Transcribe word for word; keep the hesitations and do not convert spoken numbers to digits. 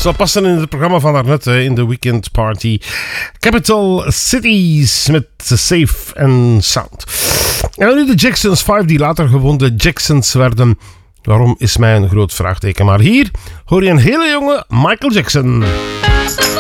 Zal passen in het programma van daarnet, in de Weekend Party. Capital Cities met Safe and Sound. En nu de Jacksons vijf, die later gewoon de Jacksons werden. Waarom is mij een groot vraagteken. Maar hier hoor je een hele jonge Michael Jackson.